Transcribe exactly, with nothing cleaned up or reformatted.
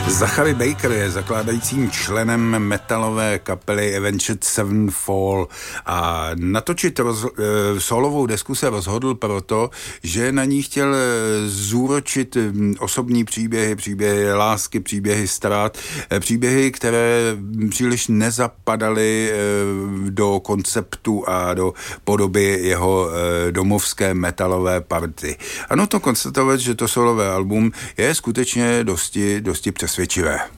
Zachary Baker je zakládajícím členem metalové kapely Avenged Sevenfold a natočit roz, solovou desku se rozhodl proto, že na ní chtěl zúročit osobní příběhy, příběhy lásky, příběhy ztrát, příběhy, které příliš nezapadaly do konceptu a do podoby jeho domovské metalové party. Ano, to konstatovat, že to solové album je skutečně dosti, dosti přesvědčivé.